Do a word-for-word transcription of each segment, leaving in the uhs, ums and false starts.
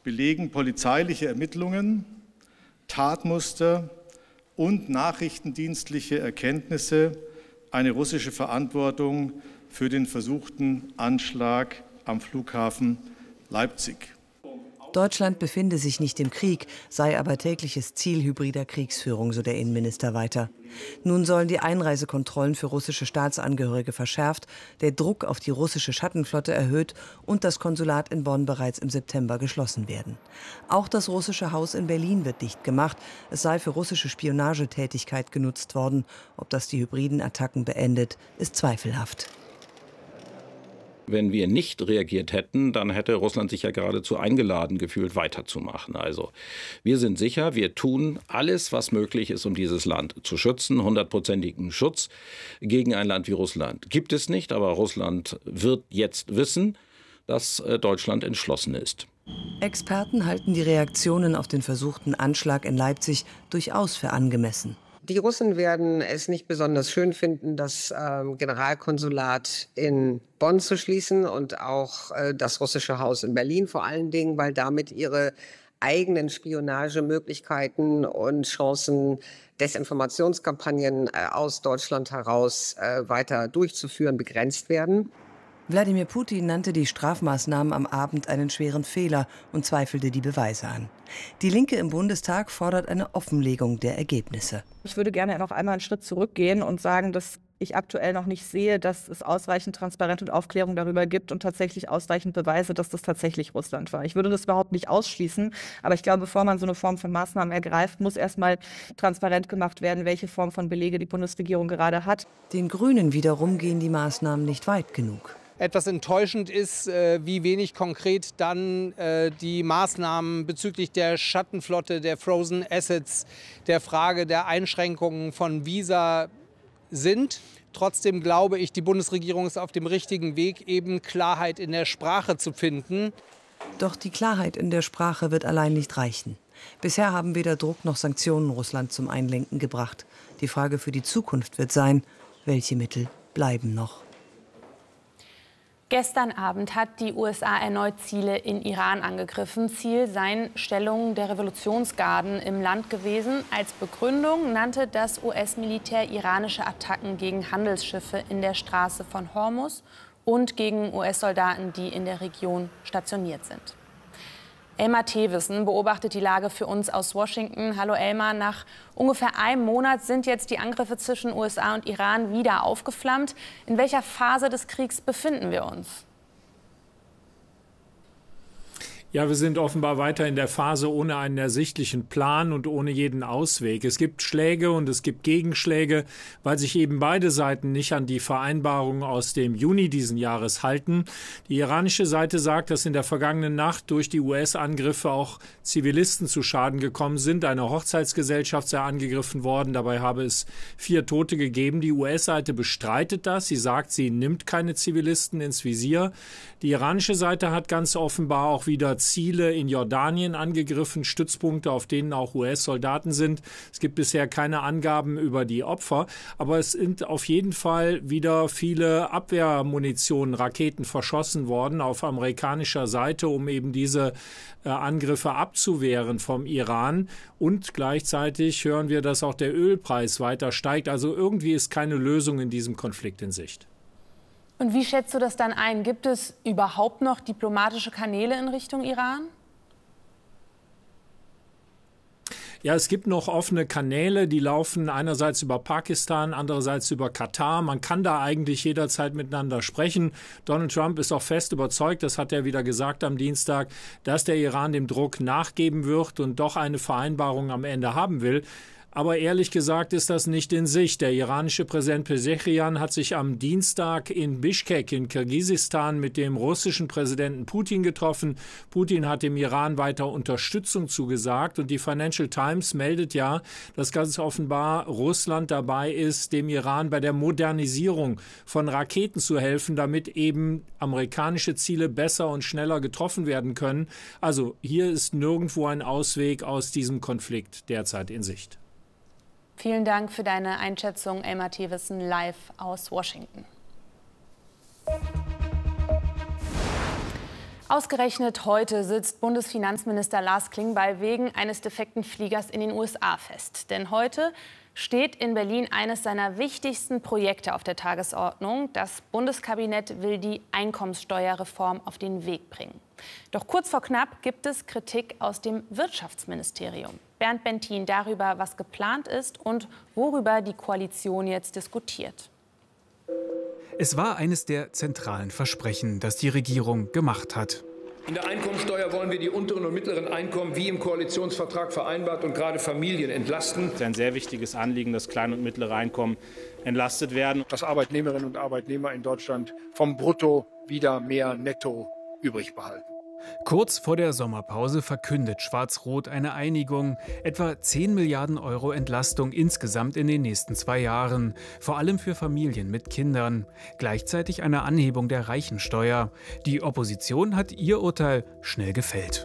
belegen polizeiliche Ermittlungen, Tatmuster und nachrichtendienstliche Erkenntnisse eine russische Verantwortung für den versuchten Anschlag am Flughafen Leipzig. Deutschland befinde sich nicht im Krieg, sei aber tägliches Ziel hybrider Kriegsführung, so der Innenminister weiter. Nun sollen die Einreisekontrollen für russische Staatsangehörige verschärft, der Druck auf die russische Schattenflotte erhöht und das Konsulat in Bonn bereits im September geschlossen werden. Auch das russische Haus in Berlin wird dicht gemacht. Es sei für russische Spionagetätigkeit genutzt worden. Ob das die hybriden Attacken beendet, ist zweifelhaft. Wenn wir nicht reagiert hätten, dann hätte Russland sich ja geradezu eingeladen gefühlt, weiterzumachen. Also wir sind sicher, wir tun alles, was möglich ist, um dieses Land zu schützen. Hundertprozentigen Schutz gegen ein Land wie Russland gibt es nicht. Aber Russland wird jetzt wissen, dass Deutschland entschlossen ist. Experten halten die Reaktionen auf den versuchten Anschlag in Leipzig durchaus für angemessen. Die Russen werden es nicht besonders schön finden, das äh, Generalkonsulat in Bonn zu schließen und auch äh, das russische Haus in Berlin vor allen Dingen, weil damit ihre eigenen Spionagemöglichkeiten und Chancen, Desinformationskampagnen äh, aus Deutschland heraus äh, weiter durchzuführen, begrenzt werden. Wladimir Putin nannte die Strafmaßnahmen am Abend einen schweren Fehler und zweifelte die Beweise an. Die Linke im Bundestag fordert eine Offenlegung der Ergebnisse. Ich würde gerne noch einmal einen Schritt zurückgehen und sagen, dass ich aktuell noch nicht sehe, dass es ausreichend Transparenz und Aufklärung darüber gibt und tatsächlich ausreichend Beweise, dass das tatsächlich Russland war. Ich würde das überhaupt nicht ausschließen, aber ich glaube, bevor man so eine Form von Maßnahmen ergreift, muss erstmal transparent gemacht werden, welche Form von Belege die Bundesregierung gerade hat. Den Grünen wiederum gehen die Maßnahmen nicht weit genug. Etwas enttäuschend ist, äh, wie wenig konkret dann äh, die Maßnahmen bezüglich der Schattenflotte, der Frozen Assets, der Frage der Einschränkungen von Visa sind. Trotzdem glaube ich, die Bundesregierung ist auf dem richtigen Weg, eben Klarheit in der Sprache zu finden. Doch die Klarheit in der Sprache wird allein nicht reichen. Bisher haben weder Druck noch Sanktionen Russland zum Einlenken gebracht. Die Frage für die Zukunft wird sein, welche Mittel bleiben noch? Gestern Abend hat die U S A erneut Ziele in Iran angegriffen. Ziel seien Stellungen der Revolutionsgarden im Land gewesen. Als Begründung nannte das U S-Militär iranische Attacken gegen Handelsschiffe in der Straße von Hormuz und gegen U S-Soldaten, die in der Region stationiert sind. Elmar Thewissen beobachtet die Lage für uns aus Washington. Hallo Elmar, nach ungefähr einem Monat sind jetzt die Angriffe zwischen U S A und Iran wieder aufgeflammt. In welcher Phase des Kriegs befinden wir uns? Ja, wir sind offenbar weiter in der Phase ohne einen ersichtlichen Plan und ohne jeden Ausweg. Es gibt Schläge und es gibt Gegenschläge, weil sich eben beide Seiten nicht an die Vereinbarung aus dem Juni diesen Jahres halten. Die iranische Seite sagt, dass in der vergangenen Nacht durch die U S-Angriffe auch Zivilisten zu Schaden gekommen sind. Eine Hochzeitsgesellschaft sei angegriffen worden. Dabei habe es vier Tote gegeben. Die U S-Seite bestreitet das. Sie sagt, sie nimmt keine Zivilisten ins Visier. Die iranische Seite hat ganz offenbar auch wieder Ziele in Jordanien angegriffen, Stützpunkte, auf denen auch U S-Soldaten sind. Es gibt bisher keine Angaben über die Opfer, aber es sind auf jeden Fall wieder viele Abwehrmunition, Raketen verschossen worden auf amerikanischer Seite, um eben diese äh, Angriffe abzuwehren vom Iran. Und gleichzeitig hören wir, dass auch der Ölpreis weiter steigt. Also irgendwie ist keine Lösung in diesem Konflikt in Sicht. Und wie schätzt du das dann ein? Gibt es überhaupt noch diplomatische Kanäle in Richtung Iran? Ja, es gibt noch offene Kanäle, die laufen einerseits über Pakistan, andererseits über Katar. Man kann da eigentlich jederzeit miteinander sprechen. Donald Trump ist auch fest überzeugt, das hat er wieder gesagt am Dienstag, dass der Iran dem Druck nachgeben wird und doch eine Vereinbarung am Ende haben will. Aber ehrlich gesagt ist das nicht in Sicht. Der iranische Präsident Pezeshkian hat sich am Dienstag in Bischkek in Kirgisistan mit dem russischen Präsidenten Putin getroffen. Putin hat dem Iran weiter Unterstützung zugesagt. Und die Financial Times meldet ja, dass ganz offenbar Russland dabei ist, dem Iran bei der Modernisierung von Raketen zu helfen, damit eben amerikanische Ziele besser und schneller getroffen werden können. Also hier ist nirgendwo ein Ausweg aus diesem Konflikt derzeit in Sicht. Vielen Dank für deine Einschätzung, Elmar Thewissen, live aus Washington. Ausgerechnet heute sitzt Bundesfinanzminister Lars Klingbeil wegen eines defekten Fliegers in den U S A fest. Denn heute steht in Berlin eines seiner wichtigsten Projekte auf der Tagesordnung. Das Bundeskabinett will die Einkommenssteuerreform auf den Weg bringen. Doch kurz vor knapp gibt es Kritik aus dem Wirtschaftsministerium. Bernd Bentin darüber, was geplant ist und worüber die Koalition jetzt diskutiert. Es war eines der zentralen Versprechen, das die Regierung gemacht hat. In der Einkommensteuer wollen wir die unteren und mittleren Einkommen wie im Koalitionsvertrag vereinbart und gerade Familien entlasten. Es ist ein sehr wichtiges Anliegen, dass kleine und mittlere Einkommen entlastet werden. Dass Arbeitnehmerinnen und Arbeitnehmer in Deutschland vom Brutto wieder mehr Netto übrig behalten. Kurz vor der Sommerpause verkündet Schwarz-Rot eine Einigung. Etwa zehn Milliarden Euro Entlastung insgesamt in den nächsten zwei Jahren. Vor allem für Familien mit Kindern. Gleichzeitig eine Anhebung der Reichensteuer. Die Opposition hat ihr Urteil schnell gefällt.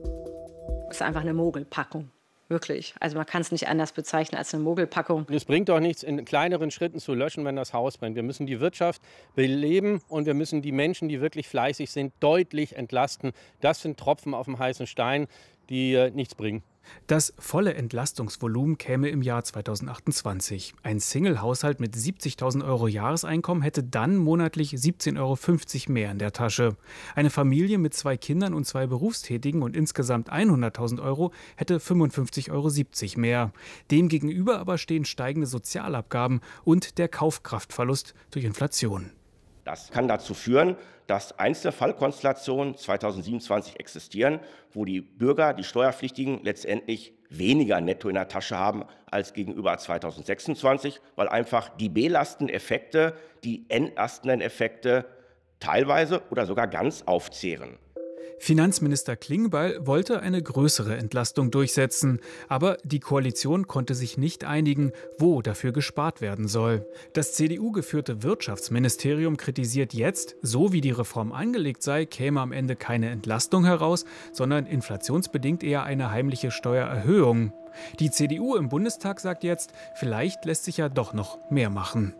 Das ist einfach eine Mogelpackung. Wirklich. Also man kann es nicht anders bezeichnen als eine Mogelpackung. Es bringt doch nichts, in kleineren Schritten zu löschen, wenn das Haus brennt. Wir müssen die Wirtschaft beleben und wir müssen die Menschen, die wirklich fleißig sind, deutlich entlasten. Das sind Tropfen auf dem heißen Stein, die äh, nichts bringen. Das volle Entlastungsvolumen käme im Jahr zweitausendachtundzwanzig. Ein Single-Haushalt mit siebzigtausend Euro Jahreseinkommen hätte dann monatlich siebzehn Euro fünfzig mehr in der Tasche. Eine Familie mit zwei Kindern und zwei Berufstätigen und insgesamt hunderttausend Euro hätte fünfundfünfzig Euro siebzig mehr. Demgegenüber aber stehen steigende Sozialabgaben und der Kaufkraftverlust durch Inflation. Das kann dazu führen, dass einzelne Fallkonstellationen zweitausendsiebenundzwanzig existieren, wo die Bürger, die Steuerpflichtigen, letztendlich weniger netto in der Tasche haben als gegenüber zweitausendsechsundzwanzig, weil einfach die belastenden Effekte, die entlastenden Effekte teilweise oder sogar ganz aufzehren. Finanzminister Klingbeil wollte eine größere Entlastung durchsetzen, aber die Koalition konnte sich nicht einigen, wo dafür gespart werden soll. Das C D U-geführte Wirtschaftsministerium kritisiert jetzt, so wie die Reform angelegt sei, käme am Ende keine Entlastung heraus, sondern inflationsbedingt eher eine heimliche Steuererhöhung. Die C D U im Bundestag sagt jetzt, vielleicht lässt sich ja doch noch mehr machen.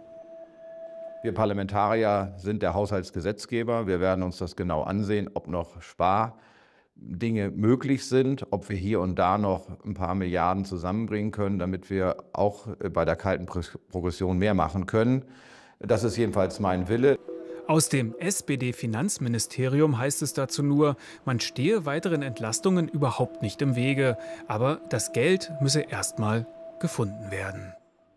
Wir Parlamentarier sind der Haushaltsgesetzgeber. Wir werden uns das genau ansehen, ob noch Spardinge möglich sind, ob wir hier und da noch ein paar Milliarden zusammenbringen können, damit wir auch bei der kalten Progression mehr machen können. Das ist jedenfalls mein Wille. Aus dem S P D-Finanzministerium heißt es dazu nur, man stehe weiteren Entlastungen überhaupt nicht im Wege. Aber das Geld müsse erst mal gefunden werden.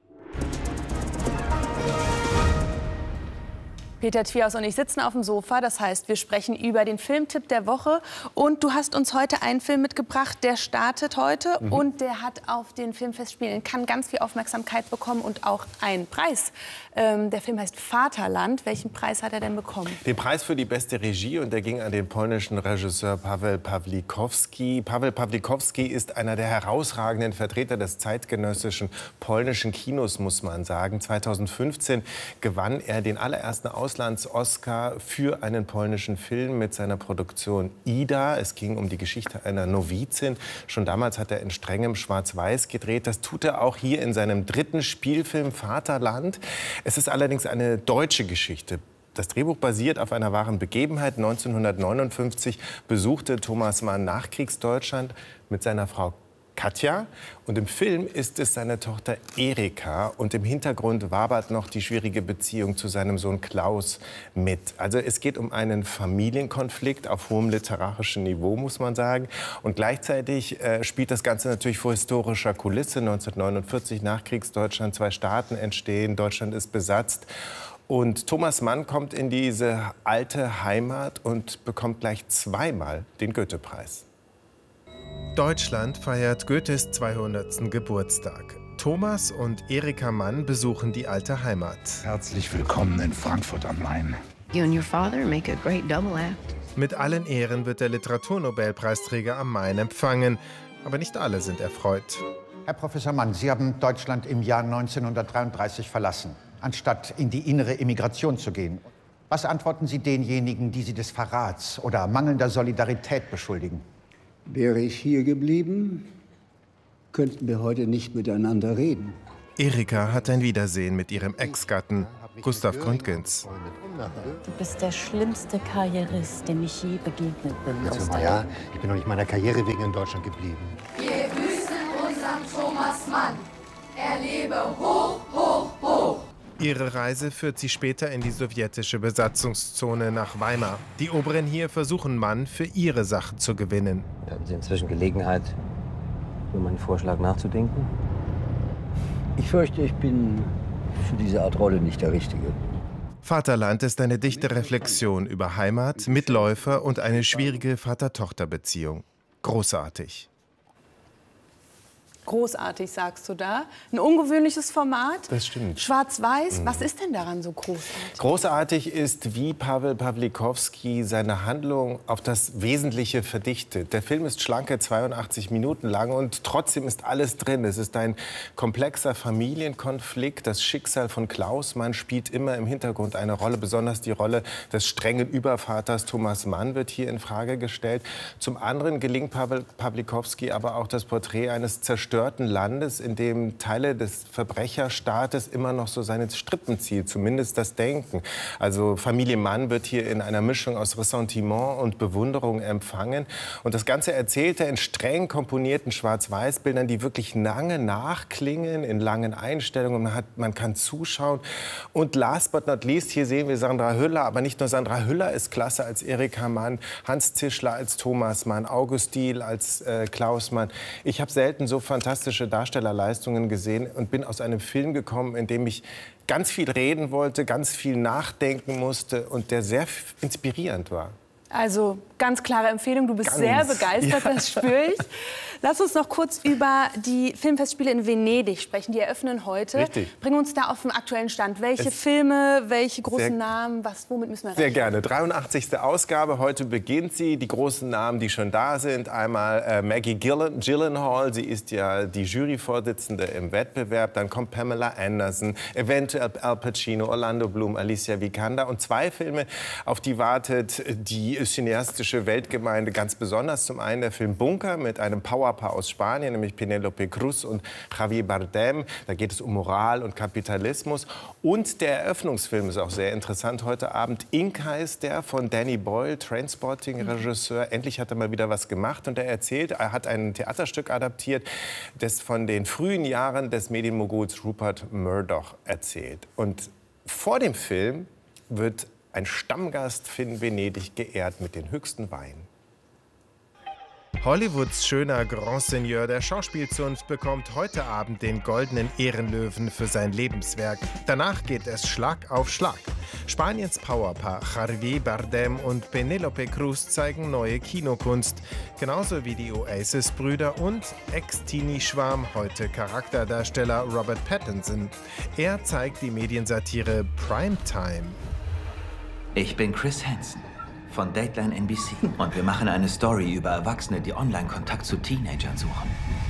Peter Twiaus und ich sitzen auf dem Sofa, das heißt, wir sprechen über den Filmtipp der Woche. Und du hast uns heute einen Film mitgebracht, der startet heute mhm. und der hat auf den Filmfestspielen in Cannes ganz viel Aufmerksamkeit bekommen und auch einen Preis. Ähm, der Film heißt Vaterland. Welchen Preis hat er denn bekommen? Den Preis für die beste Regie, und der ging an den polnischen Regisseur Paweł Pawlikowski. Paweł Pawlikowski ist einer der herausragenden Vertreter des zeitgenössischen polnischen Kinos, muss man sagen. zweitausendfünfzehn gewann er den allerersten Aus Auslands-Oscar für einen polnischen Film mit seiner Produktion Ida. Es ging um die Geschichte einer Novizin. Schon damals hat er in strengem Schwarz-Weiß gedreht. Das tut er auch hier in seinem dritten Spielfilm Vaterland. Es ist allerdings eine deutsche Geschichte. Das Drehbuch basiert auf einer wahren Begebenheit. neunzehnhundertneunundfünfzig besuchte Thomas Mann Nachkriegsdeutschland mit seiner Frau Katja. Und im Film ist es seine Tochter Erika. Und im Hintergrund wabert noch die schwierige Beziehung zu seinem Sohn Klaus mit. Also es geht um einen Familienkonflikt auf hohem literarischen Niveau, muss man sagen. Und gleichzeitig äh, spielt das Ganze natürlich vor historischer Kulisse. neunzehnhundertneunundvierzig, Nachkriegsdeutschland, zwei Staaten entstehen, Deutschland ist besetzt. Und Thomas Mann kommt in diese alte Heimat und bekommt gleich zweimal den Goethe-Preis. Deutschland feiert Goethes zweihundertsten Geburtstag. Thomas und Erika Mann besuchen die alte Heimat. Herzlich willkommen in Frankfurt am Main. You and your father make a great double act. Mit allen Ehren wird der Literaturnobelpreisträger am Main empfangen. Aber nicht alle sind erfreut. Herr Professor Mann, Sie haben Deutschland im Jahr neunzehnhundertdreiunddreißig verlassen, anstatt in die innere Emigration zu gehen. Was antworten Sie denjenigen, die Sie des Verrats oder mangelnder Solidarität beschuldigen? Wäre ich hier geblieben, könnten wir heute nicht miteinander reden. Erika hat ein Wiedersehen mit ihrem Ex-Gatten, Gustav Gründgens. Du bist der schlimmste Karrierist, dem ich je begegnet bin. Jetzt mal, ja, ich bin doch nicht meiner Karriere wegen in Deutschland geblieben. Wir grüßen unseren Thomas Mann. Er lebe hoch, hoch, hoch. Ihre Reise führt sie später in die sowjetische Besatzungszone nach Weimar. Die Oberen hier versuchen Mann für ihre Sache zu gewinnen. Hatten Sie inzwischen Gelegenheit, über meinen Vorschlag nachzudenken? Ich fürchte, ich bin für diese Art Rolle nicht der Richtige. Vaterland ist eine dichte Reflexion über Heimat, Mitläufer und eine schwierige Vater-Tochter-Beziehung. Großartig. Großartig, sagst du da. Ein ungewöhnliches Format. Das stimmt. Schwarz-Weiß. Mhm. Was ist denn daran so großartig? Großartig ist, wie Pawel Pawlikowski seine Handlung auf das Wesentliche verdichtet. Der Film ist schlanke zweiundachtzig Minuten lang und trotzdem ist alles drin. Es ist ein komplexer Familienkonflikt. Das Schicksal von Klaus Mann spielt immer im Hintergrund eine Rolle. Besonders die Rolle des strengen Übervaters Thomas Mann wird hier in Frage gestellt. Zum anderen gelingt Pawel Pawlikowski aber auch das Porträt eines zerstörten Landes, in dem Teile des Verbrecherstaates immer noch so seine Strippen ziehen, zumindest das Denken. Also Familie Mann wird hier in einer Mischung aus Ressentiment und Bewunderung empfangen. Und das Ganze erzählt er in streng komponierten Schwarz-Weiß-Bildern, die wirklich lange nachklingen, in langen Einstellungen. Man, hat, man kann zuschauen. Und last but not least, hier sehen wir Sandra Hüller. Aber nicht nur Sandra Hüller ist klasse als Erika Mann, Hans Zischler als Thomas Mann, August Diehl als äh, Klaus Mann. Ich habe selten so fantastische Darstellerleistungen gesehen und bin aus einem Film gekommen, in dem ich ganz viel reden wollte, ganz viel nachdenken musste und der sehr inspirierend war. Also ganz klare Empfehlung. Du bist ganz, sehr begeistert, ja. Das spüre ich. Lass uns noch kurz über die Filmfestspiele in Venedig sprechen. Die eröffnen heute. Richtig. Bring uns da auf den aktuellen Stand. Welche Es Filme, welche großen sehr, Namen, was, womit müssen wir Sehr rechnen? gerne. dreiundachtzigste Ausgabe. Heute beginnt sie. Die großen Namen, die schon da sind. Einmal äh, Maggie Gyllen, Gyllenhaal. Sie ist ja die Juryvorsitzende im Wettbewerb. Dann kommt Pamela Anderson, eventuell Al Pacino, Orlando Bloom, Alicia Vikander. Und zwei Filme, auf die wartet die cineastische Weltgemeinde ganz besonders. Zum einen der Film Bunker mit einem Powerpaar aus Spanien, nämlich Penélope Cruz und Javier Bardem. Da geht es um Moral und Kapitalismus. Und der Eröffnungsfilm ist auch sehr interessant heute Abend. Ink heißt der, von Danny Boyle, Trainspotting-Regisseur. Endlich hat er mal wieder was gemacht. Und er erzählt, er hat ein Theaterstück adaptiert, das von den frühen Jahren des Medienmoguls Rupert Murdoch erzählt. Und vor dem Film wird ein Stammgast in Venedig geehrt mit den höchsten Weinen. Hollywoods schöner Grand Seigneur der Schauspielzunft bekommt heute Abend den Goldenen Ehrenlöwen für sein Lebenswerk. Danach geht es Schlag auf Schlag. Spaniens Powerpaar Javier Bardem und Penélope Cruz zeigen neue Kinokunst. Genauso wie die Oasis-Brüder und Ex-Teenie-Schwarm, heute Charakterdarsteller Robert Pattinson. Er zeigt die Mediensatire Primetime. Ich bin Chris Hansen von Dateline N B C und wir machen eine Story über Erwachsene, die Online-Kontakt zu Teenagern suchen.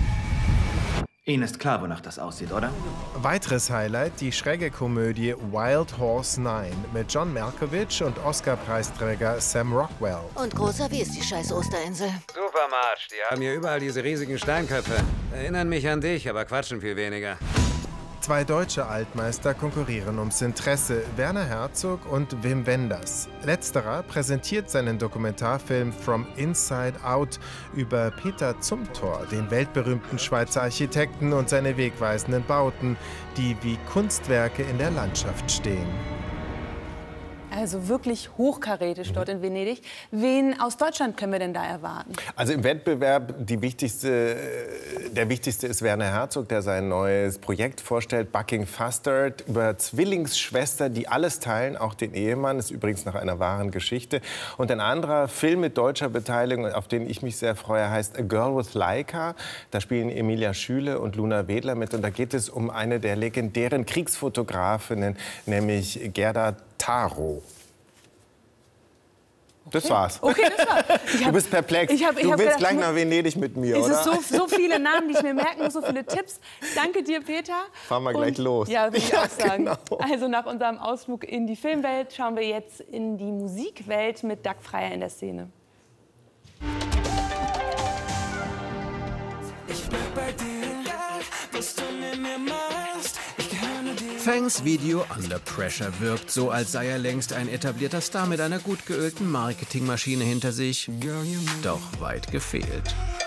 Ihnen ist klar, wonach das aussieht, oder? Weiteres Highlight, die schräge Komödie Wild Horse neun mit John Malkovich und Oscar-Preisträger Sam Rockwell. Und großer, wie ist die scheiß Osterinsel? Super, Marsch. Die haben hier überall diese riesigen Steinköpfe. Erinnern mich an dich, aber quatschen viel weniger. Zwei deutsche Altmeister konkurrieren ums Interesse, Werner Herzog und Wim Wenders. Letzterer präsentiert seinen Dokumentarfilm From Inside Out über Peter Zumthor, den weltberühmten Schweizer Architekten und seine wegweisenden Bauten, die wie Kunstwerke in der Landschaft stehen. Also wirklich hochkarätisch dort in Venedig. Wen aus Deutschland können wir denn da erwarten? Also im Wettbewerb die wichtigste, der wichtigste ist Werner Herzog, der sein neues Projekt vorstellt, Bucking Fastard, über Zwillingsschwester, die alles teilen, auch den Ehemann. Ist übrigens nach einer wahren Geschichte. Und ein anderer Film mit deutscher Beteiligung, auf den ich mich sehr freue, heißt A Girl with Leica. Da spielen Emilia Schüle und Luna Wedler mit. Und da geht es um eine der legendären Kriegsfotografinnen, nämlich Gerda Taro. Das war's. Okay, das war's. Du bist perplex. Ich hab, ich du hab willst gedacht, gleich nach Venedig mit mir, es oder? Es sind so, so viele Namen, die ich mir merken muss, so viele Tipps. Danke dir, Peter. Fahren wir Und, gleich los. Ja, würde ich ja, auch sagen. Genau. Also nach unserem Ausflug in die Filmwelt schauen wir jetzt in die Musikwelt mit Doug Freier in der Szene. Ich bleib bei dir, was du mit mir machst. Fangs Video Under Pressure wirkt so, als sei er längst ein etablierter Star mit einer gut geölten Marketingmaschine hinter sich. Doch weit gefehlt.